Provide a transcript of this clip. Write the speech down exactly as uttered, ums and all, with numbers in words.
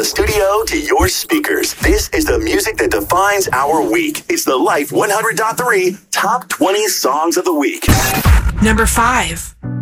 the studio to your speakers. This is the music that defines our week. It's the Life one hundred point three Top twenty Songs of the Week. Number five.